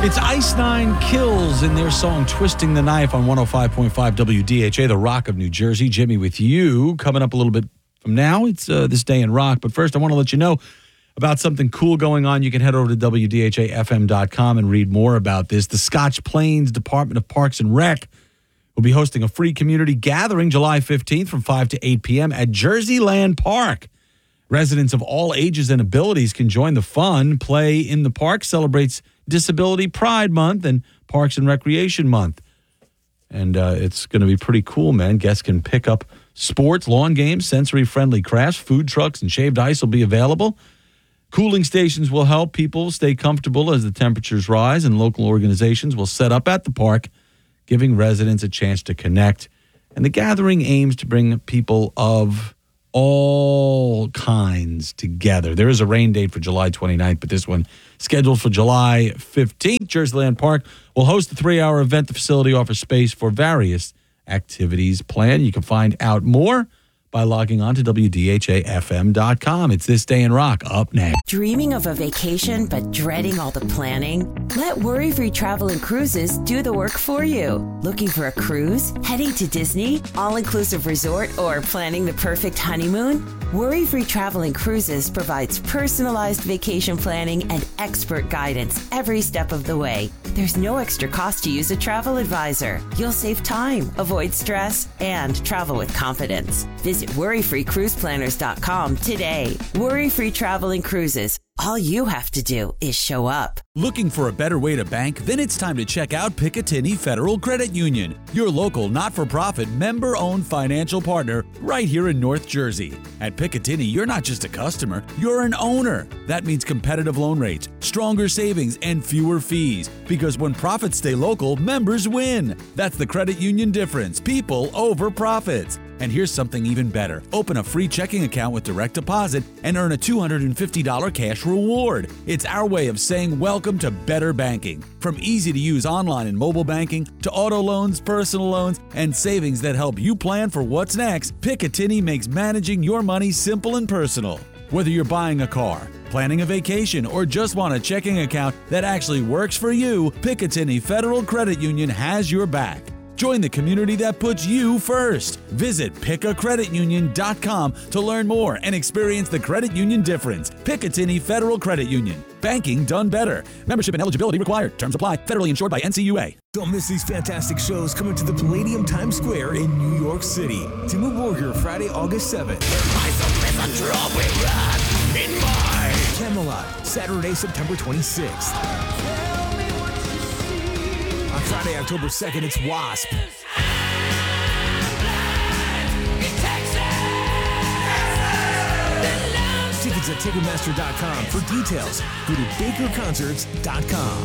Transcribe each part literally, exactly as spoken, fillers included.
It's Ice Nine Kills in their song Twisting the Knife on one oh five point five W D H A, the Rock of New Jersey. Jimmy with you. Coming up a little bit from now, it's uh, This Day in Rock. But first, I want to let you know about something cool going on. You can head over to W D H A F M dot com and read more about this. The Scotch Plains Department of Parks and Rec will be hosting a free community gathering July fifteenth from five to eight p.m. at Jerseyland Park. Residents of all ages and abilities can join the fun. Play in the Park celebrates Disability Pride Month and Parks and Recreation Month. And uh, it's going to be pretty cool, man. Guests can pick up sports, lawn games, sensory-friendly crafts, food trucks, and shaved ice will be available. Cooling stations will help people stay comfortable as the temperatures rise, and local organizations will set up at the park, giving residents a chance to connect. And the gathering aims to bring people of all kinds together. There is a rain date for July twenty-ninth, but this one scheduled for July fifteenth. Jerseyland Park will host the three-hour event. The facility offers space for various activities planned. You can find out more by logging on to W D H A F M dot com. It's This Day in Rock up next. Dreaming of a vacation but dreading all the planning? Let Worry-Free Travel and Cruises do the work for you. Looking for a cruise? Heading to Disney? All-inclusive resort? Or planning the perfect honeymoon? Worry-Free Travel and Cruises provides personalized vacation planning and expert guidance every step of the way. There's no extra cost to use a travel advisor. You'll save time, avoid stress, and travel with confidence. Visit worry free cruise planners dot com today. Worry-Free Travel and Cruises. All you have to do is show up. Looking for a better way to bank? Then it's time to check out Picatinny Federal Credit Union, your local not-for-profit member-owned financial partner right here in North Jersey. At Picatinny, you're not just a customer, you're an owner. That means competitive loan rates, stronger savings, and fewer fees. Because when profits stay local, members win. That's the credit union difference. People over profits. And here's something even better. Open a free checking account with direct deposit and earn a two hundred fifty dollars cash reward. It's our way of saying welcome to better banking. From easy-to-use online and mobile banking to auto loans, personal loans, and savings that help you plan for what's next, Picatinny makes managing your money simple and personal. Whether you're buying a car, planning a vacation, or just want a checking account that actually works for you, Picatinny Federal Credit Union has your back. Join the community that puts you first. Visit pica credit union dot com to learn more and experience the credit union difference. Picatinny Federal Credit Union. Banking done better. Membership and eligibility required. Terms apply. Federally insured by N C U A. Don't miss these fantastic shows coming to the Palladium Times Square in New York City. Dimmu Borgir, Friday, August seventh. Camelot, Saturday, September twenty-sixth. On Friday, October second, it's Wasp. Tickets at Ticketmaster dot com. For details, go to Baker Concerts dot com.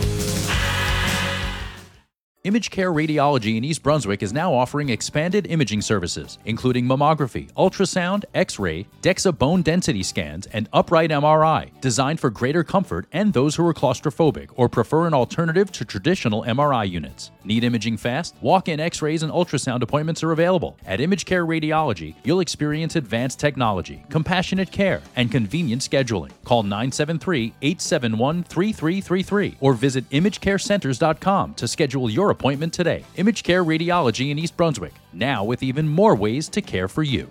Image Care Radiology in East Brunswick is now offering expanded imaging services, including mammography, ultrasound, X-ray, DEXA bone density scans, and upright M R I, designed for greater comfort and those who are claustrophobic or prefer an alternative to traditional M R I units. Need imaging fast? Walk-in X-rays and ultrasound appointments are available. At Image Care Radiology, you'll experience advanced technology, compassionate care, and convenient scheduling. Call nine seven three, eight seven one, three three three three or visit image care centers dot com to schedule your appointment today. Image Care Radiology in East Brunswick, now with even more ways to care for you.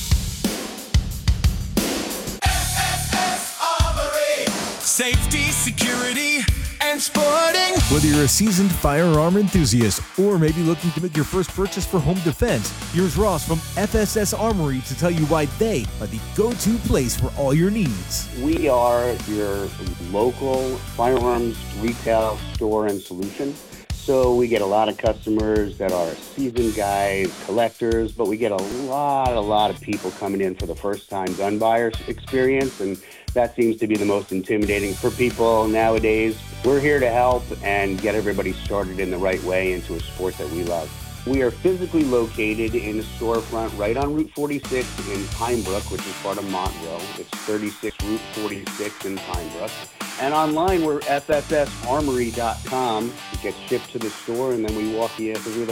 Safety, security, and sporting. Whether you're a seasoned firearm enthusiast or maybe looking to make your first purchase for home defense, here's Ross from F S S Armory to tell you why they are the go-to place for all your needs. We are your local firearms retail store and solution. So we get a lot of customers that are seasoned guys, collectors, but we get a lot, a lot of people coming in for the first time gun buyer experience, and that seems to be the most intimidating for people nowadays. We're here to help and get everybody started in the right way into a sport that we love. We are physically located in a storefront right on Route forty-six in Pine Brook, which is part of Montville. It's thirty-six Route forty-six in Pine Brook. And online, we're F S S armory dot com. It gets shipped to the store, and then we walk you through the